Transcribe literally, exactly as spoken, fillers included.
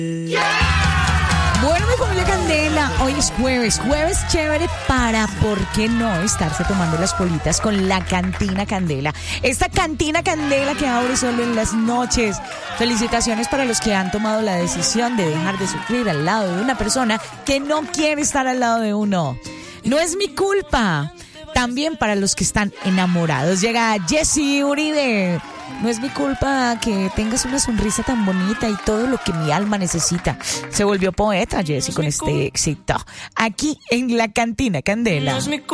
Bueno, mi familia Candela, hoy es jueves, jueves chévere para, ¿por qué no estarse tomando las politas con la Cantina Candela? Esta Cantina Candela que abre solo en las noches. Felicitaciones para los que han tomado la decisión de dejar de sufrir al lado de una persona que no quiere estar al lado de uno. No es mi culpa. También para los que están enamorados. Llega Jessy Uribe. No es mi culpa que tengas una sonrisa tan bonita y todo lo que mi alma necesita. Se volvió poeta Jessy con este éxito. Aquí en la Cantina Candela.